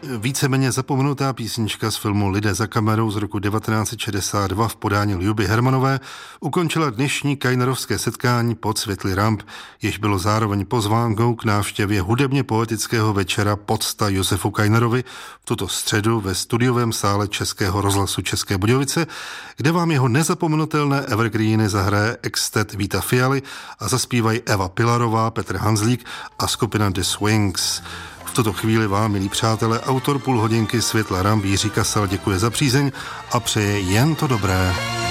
Víceméně zapomenutá písnička z filmu Lidé za kamerou z roku 1962 v podání Ljuby Hermanové ukončila dnešní kajnerovské setkání pod světly ramp, jež bylo zároveň pozvánkou k návštěvě hudebně poetického večera Pocta Josefu Kajnerovi v tuto středu ve studiovém sále Českého rozhlasu České Budějovice, kde vám jeho nezapomenutelné evergreeny zahraje extet Víta Fialy a zaspívají Eva Pilarová, Petr Hanzlík a skupina The Swings. V tuto chvíli vám, milí přátelé, autor půlhodinky Světla ramp Jiří Kasal děkuje za přízeň a přeje jen to dobré.